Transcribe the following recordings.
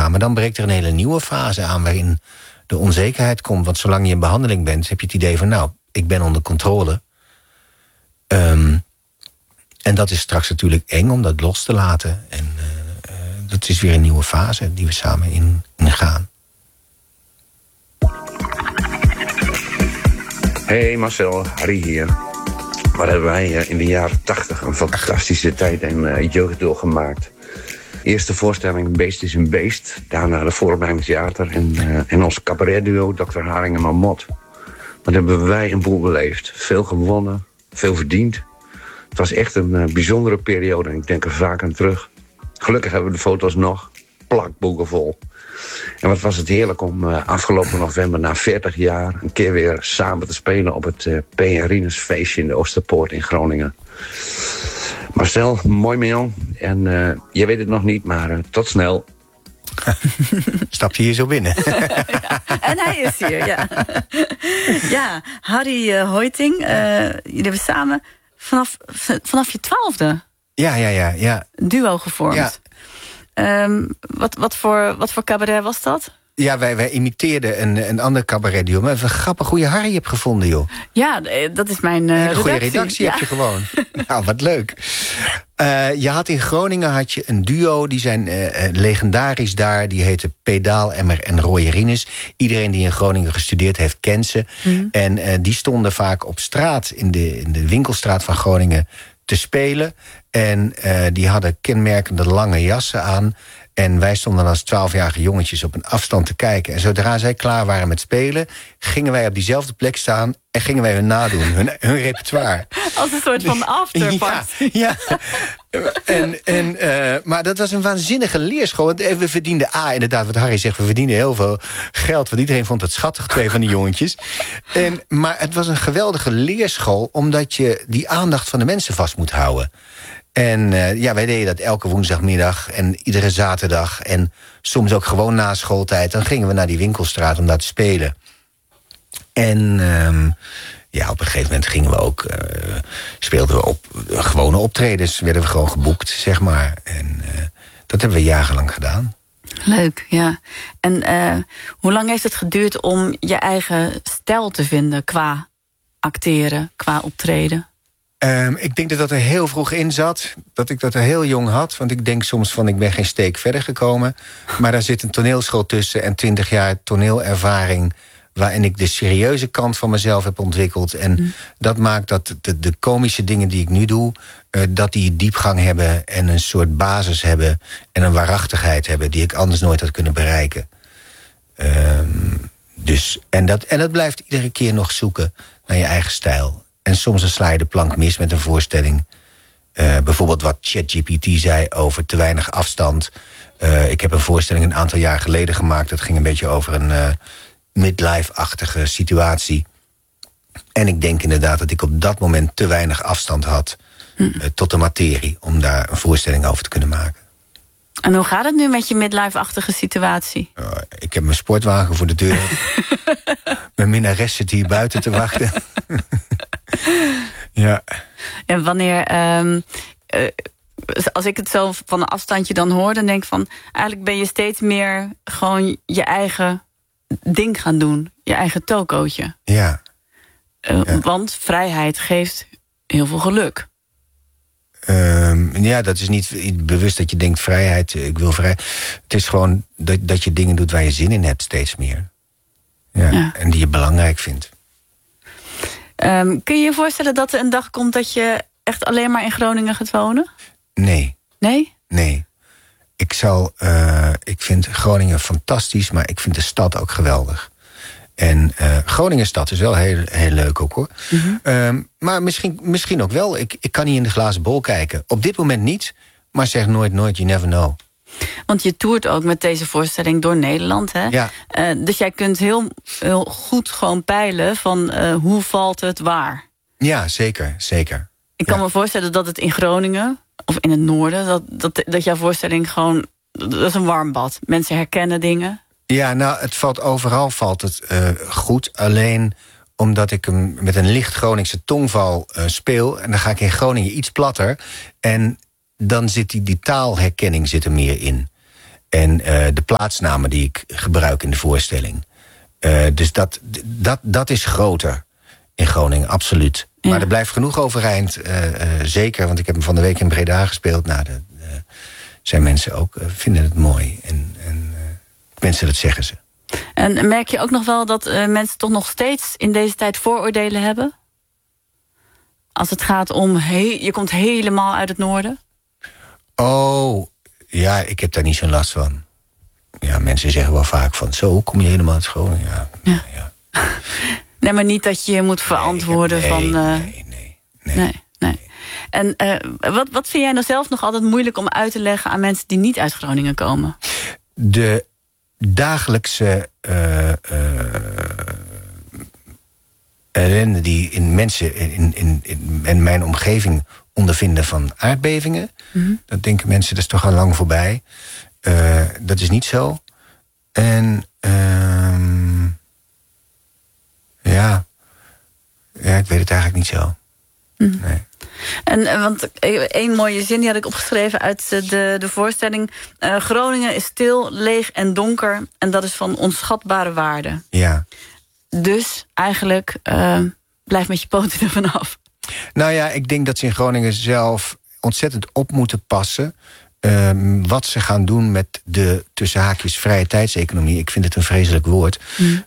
gaan. Maar dan breekt er een hele nieuwe fase aan waarin de onzekerheid komt. Want zolang je in behandeling bent, heb je het idee van, nou, ik ben onder controle. En dat is straks natuurlijk eng om dat los te laten. En dat is weer een nieuwe fase die we samen ingaan. Hey Marcel, Harry hier. Wat hebben wij in de jaren 80 een fantastische tijd en jeugd doorgemaakt. Eerste voorstelling Beest is een Beest. Daarna de Vooropleiding Theater en ons cabaretduo Dr. Haring en Marmot. Wat hebben wij een boel beleefd. Veel gewonnen, veel verdiend. Het was echt een bijzondere periode en ik denk er vaak aan terug. Gelukkig hebben we de foto's nog. Plakboeken vol. En wat was het heerlijk om afgelopen november na 40 jaar een keer weer samen te spelen op het P. en Rinus feestje in de Oosterpoort in Groningen. Marcel, mooi mail. En je weet het nog niet, maar tot snel. Stap je hier zo binnen? Ja, en hij is hier, ja. Ja, Harry Hoiting. Jullie hebben samen vanaf je 12e... Ja. duo gevormd. Ja. Wat voor cabaret was dat? Ja, wij imiteerden een ander cabaretduo. Maar wat grappig hoe je Harry hebt gevonden, joh. Ja, dat is mijn een goede redactie heb je gewoon. Nou, wat leuk. Je had in Groningen een duo, die zijn legendarisch daar. Die heette Pedaal, Emmer en Roy Rinus. Iedereen die in Groningen gestudeerd heeft, kent ze. En die stonden vaak op straat, in de winkelstraat van Groningen, te spelen. En die hadden kenmerkende lange jassen aan. En wij stonden als 12-jarige jongetjes op een afstand te kijken. En zodra zij klaar waren met spelen, gingen wij op diezelfde plek staan en gingen wij hun nadoen, hun repertoire. Als een soort van afterparty. Ja. Maar dat was een waanzinnige leerschool. Want we verdienden inderdaad, wat Harry zegt, we verdienden heel veel geld. Want iedereen vond het schattig, 2 van die jongetjes. Maar het was een geweldige leerschool, omdat je die aandacht van de mensen vast moet houden. En wij deden dat elke woensdagmiddag en iedere zaterdag. En soms ook gewoon na schooltijd. Dan gingen we naar die winkelstraat om daar te spelen. En op een gegeven moment gingen we ook, speelden we op gewone optredens. Werden we gewoon geboekt, zeg maar. En dat hebben we jarenlang gedaan. Leuk, ja. En hoe lang heeft het geduurd om je eigen stijl te vinden qua acteren, qua optreden? Ik denk dat er heel vroeg in zat. Dat ik dat er heel jong had. Want ik denk soms van, ik ben geen steek verder gekomen. Maar daar zit een toneelschool tussen en 20 jaar toneelervaring, waarin ik de serieuze kant van mezelf heb ontwikkeld. En dat maakt dat de komische dingen die ik nu doe, dat die diepgang hebben en een soort basis hebben en een waarachtigheid hebben die ik anders nooit had kunnen bereiken. En dat blijft iedere keer nog zoeken naar je eigen stijl. En soms dan sla je de plank mis met een voorstelling. Bijvoorbeeld wat ChatGPT zei over te weinig afstand. Ik heb een voorstelling een aantal jaar geleden gemaakt. Dat ging een beetje over een midlife-achtige situatie. En ik denk inderdaad dat ik op dat moment te weinig afstand had tot de materie om daar een voorstelling over te kunnen maken. En hoe gaat het nu met je midlife-achtige situatie? Ik heb mijn sportwagen voor de deur. Mijn minnares zit hier buiten te wachten. Ja. En wanneer, als ik het zo van een afstandje dan hoor, dan denk ik van, eigenlijk ben je steeds meer gewoon je eigen ding gaan doen. Je eigen tokootje. Ja. Want vrijheid geeft heel veel geluk. Dat is niet bewust dat je denkt vrijheid, ik wil vrijheid. Het is gewoon dat je dingen doet waar je zin in hebt steeds meer. Ja. En die je belangrijk vindt. Kun je je voorstellen dat er een dag komt dat je echt alleen maar in Groningen gaat wonen? Nee. Nee? Nee. Ik vind Groningen fantastisch, maar ik vind de stad ook geweldig. En Groningen stad is wel heel, heel leuk ook, hoor. Maar misschien ook wel. Ik kan niet in de glazen bol kijken. Op dit moment niet, maar zeg nooit, you never know. Want je toert ook met deze voorstelling door Nederland, hè? Ja. Dus jij kunt heel, heel goed gewoon peilen van hoe valt het waar. Ja, zeker. Ik kan me voorstellen dat het in Groningen, of in het noorden, dat jouw voorstelling gewoon, dat is een warm bad. Mensen herkennen dingen. Ja, nou, overal valt het goed. Alleen omdat ik hem met een licht Groningse tongval speel, en dan ga ik in Groningen iets platter. En dan zit die taalherkenning zit er meer in. En de plaatsnamen die ik gebruik in de voorstelling. Dus dat is groter in Groningen, absoluut. Ja. Maar er blijft genoeg overeind, zeker. Want ik heb hem van de week in Breda gespeeld. Nou, zijn mensen ook, vinden het mooi. En mensen, dat zeggen ze. En merk je ook nog wel dat mensen toch nog steeds in deze tijd vooroordelen hebben? Als het gaat om, je komt helemaal uit het noorden? Oh, ja, ik heb daar niet zo'n last van. Ja, mensen zeggen wel vaak van, zo, kom je helemaal uit Groningen? Ja. Nee, maar niet dat je je moet verantwoorden van... Nee. En wat vind jij nou zelf nog altijd moeilijk om uit te leggen aan mensen die niet uit Groningen komen? De dagelijkse ellende die in mensen in mijn omgeving ondervinden van aardbevingen. Mm-hmm. Dat denken mensen, dat is toch al lang voorbij. Dat is niet zo. En ja, ik weet het eigenlijk niet zo. Mm-hmm. Nee. En want één mooie zin die had ik opgeschreven uit de voorstelling. Groningen is stil, leeg en donker. En dat is van onschatbare waarde. Ja. Dus eigenlijk blijf met je poten ervan af. Nou ja, ik denk dat ze in Groningen zelf ontzettend op moeten passen. Wat ze gaan doen met de tussen haakjes vrije tijdseconomie. Ik vind het een vreselijk woord.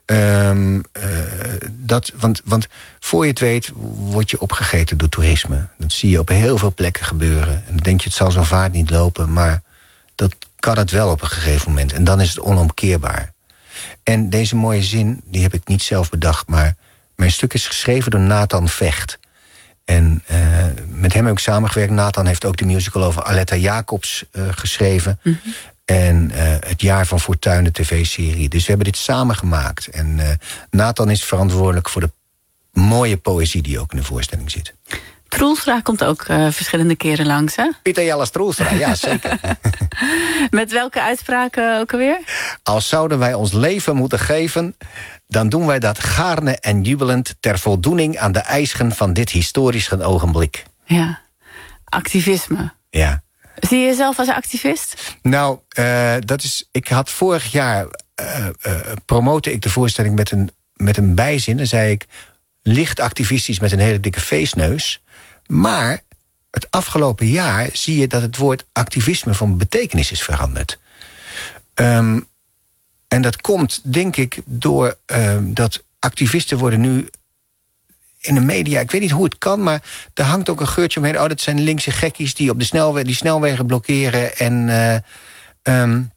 Want voor je het weet word je opgegeten door toerisme. Dat zie je op heel veel plekken gebeuren. En dan denk je, het zal zo'n vaart niet lopen. Maar dat kan het wel op een gegeven moment. En dan is het onomkeerbaar. En deze mooie zin, die heb ik niet zelf bedacht. Maar mijn stuk is geschreven door Nathan Vecht. En met hem heb ik samengewerkt. Nathan heeft ook de musical over Aletta Jacobs geschreven. Mm-hmm. En het Jaar van Fortuin, de tv-serie. Dus we hebben dit samen gemaakt. En Nathan is verantwoordelijk voor de mooie poëzie die ook in de voorstelling zit. Troelstra komt ook verschillende keren langs, hè? Pieter Jallas Troelstra, ja, zeker. Met welke uitspraken ook alweer? Als zouden wij ons leven moeten geven, dan doen wij dat gaarne en jubelend ter voldoening aan de eisen van dit historische ogenblik. Ja, activisme. Ja. Zie je jezelf als activist? Nou, ik had vorig jaar promote ik de voorstelling met een bijzin. Dan zei ik, licht activistisch met een hele dikke feestneus. Maar het afgelopen jaar zie je dat het woord activisme van betekenis is veranderd. En dat komt, denk ik, door dat activisten worden nu in de media, ik weet niet hoe het kan, maar er hangt ook een geurtje omheen. Oh, dat zijn linkse gekkies die op de snelwegen blokkeren. En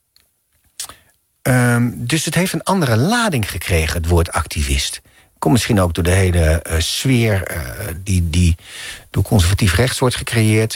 dus het heeft een andere lading gekregen, het woord activist. Komt misschien ook door de hele sfeer die door conservatief rechts wordt gecreëerd.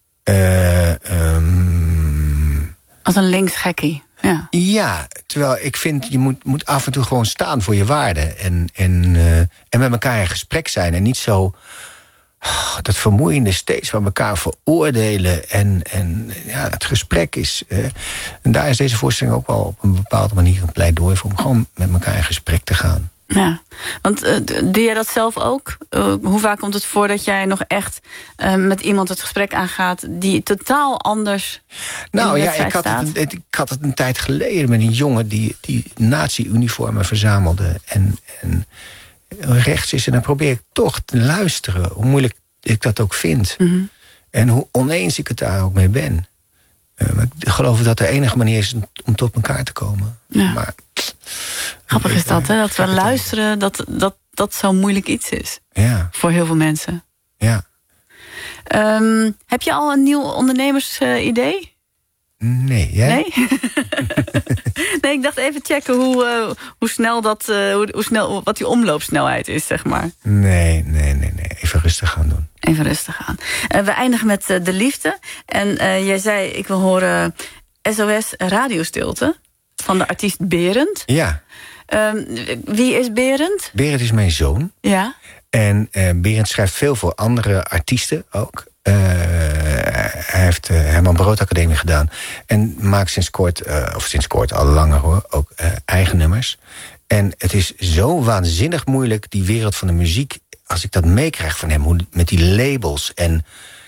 Als een linksgekkie. Ja, terwijl ik vind, je moet af en toe gewoon staan voor je waarden. En met elkaar in gesprek zijn. En niet zo dat vermoeiende steeds van elkaar veroordelen. En het gesprek is... en daar is deze voorstelling ook wel op een bepaalde manier een pleidooi voor. Om gewoon met elkaar in gesprek te gaan. Ja, want doe jij dat zelf ook? Hoe vaak komt het voor dat jij nog echt met iemand het gesprek aangaat die totaal anders Nou ja, ik had het een tijd geleden met een jongen die nazi-uniformen verzamelde en rechts is. En dan probeer ik toch te luisteren, hoe moeilijk ik dat ook vind. Mm-hmm. En hoe oneens ik het daar ook mee ben. Maar ik geloof dat de enige manier is om tot elkaar te komen. Ja. Maar grappig is dat, hè? Dat we luisteren, dat zo'n moeilijk iets is. Ja. Voor heel veel mensen. Ja. Heb je al een nieuw ondernemersidee? Nee, jij? Nee? Nee, ik dacht even checken hoe snel wat die omloopsnelheid is, zeg maar. Nee. Even rustig gaan doen. Even rustig aan. We eindigen met de liefde. En jij zei, ik wil horen SOS Radiostilte van de artiest Berend. Ja. Wie is Berend? Berend is mijn zoon. Ja. En Berend schrijft veel voor andere artiesten ook. Hij heeft Herman Brood Academie gedaan. En maakt sinds kort, al langer hoor, ook eigen nummers. En het is zo waanzinnig moeilijk, die wereld van de muziek, als ik dat meekrijg van hem, hoe met die labels. En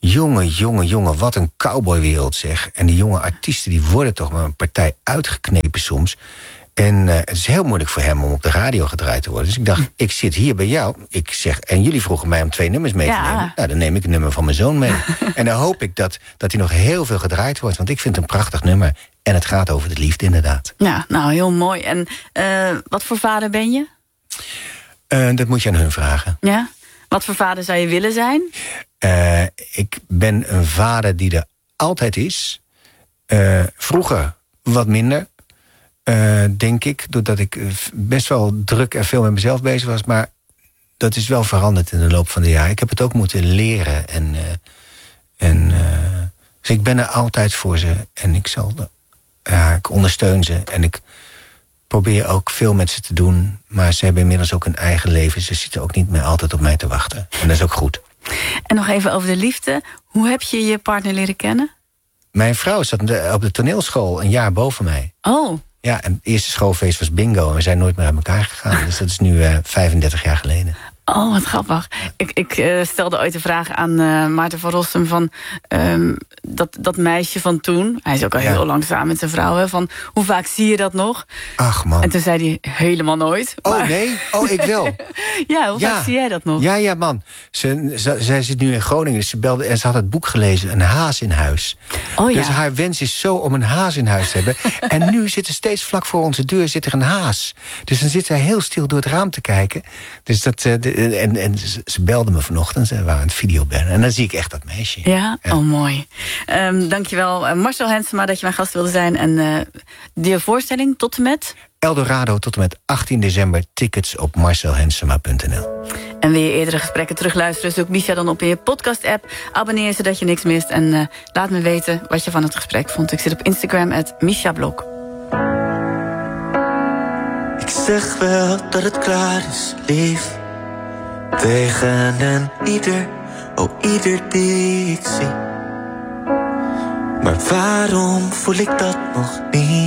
Jongen, wat een cowboywereld zeg. En die jonge artiesten die worden toch maar een partij uitgeknepen soms. En het is heel moeilijk voor hem om op de radio gedraaid te worden. Dus ik dacht, ik zit hier bij jou. En jullie vroegen mij om 2 nummers mee te nemen. Nou, dan neem ik een nummer van mijn zoon mee. En dan hoop ik dat hij nog heel veel gedraaid wordt. Want ik vind het een prachtig nummer. En het gaat over de liefde inderdaad. Ja, nou heel mooi. En wat voor vader ben je? Dat moet je aan hun vragen. Ja? Wat voor vader zou je willen zijn? Ik ben een vader die er altijd is. Vroeger wat minder. Denk ik, doordat ik best wel druk en veel met mezelf bezig was. Maar dat is wel veranderd in de loop van de jaren. Ik heb het ook moeten leren. Dus ik ben er altijd voor ze. En ik ondersteun ze. En ik probeer ook veel met ze te doen. Maar ze hebben inmiddels ook een eigen leven. Ze zitten ook niet meer altijd op mij te wachten. En dat is ook goed. En nog even over de liefde. Hoe heb je je partner leren kennen? Mijn vrouw zat op de toneelschool een jaar boven mij. Oh. Ja, en het eerste schoolfeest was bingo. En we zijn nooit meer uit elkaar gegaan. Dus dat is nu 35 jaar geleden. Oh, wat grappig. Ik stelde ooit de vraag aan Maarten van Rossum van dat meisje van toen. Hij is ook al heel lang samen met zijn vrouw. Hè, van hoe vaak zie je dat nog? Ach man. En toen zei hij helemaal nooit. Oh maar... nee? Oh, ik wel. Ja, hoe vaak zie jij dat nog? Ja man. Zij zit nu in Groningen. Dus ze belde en ze had het boek gelezen. Een haas in huis. Oh, ja. Dus haar wens is zo om een haas in huis te hebben. En nu zit er steeds vlak voor onze deur zit er een haas. Dus dan zit zij heel stil door het raam te kijken. Dus dat... En ze belde me vanochtend, ze waren aan het videobellen. En dan zie ik echt dat meisje. Ja? Oh mooi. Dankjewel Marcel Hensema dat je mijn gast wilde zijn. En die voorstelling tot en met? Eldorado tot en met 18 december. Tickets op marcelhensema.nl. En wil je eerdere gesprekken terugluisteren? Zoek Misha dan op in je podcast-app. Abonneer zodat je niks mist. En laat me weten wat je van het gesprek vond. Ik zit op Instagram @MishaBlok. Ik zeg wel dat het klaar is, lief. Tegen en ieder, ieder die ik zie. Maar waarom voel ik dat nog niet?